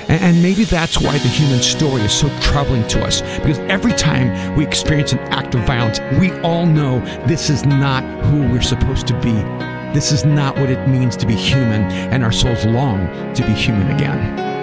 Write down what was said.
And maybe that's why the human story is so troubling to us, because every time we experience an act of violence, we all know this is not who we're supposed to be. This is not what it means to be human, and our souls long to be human again.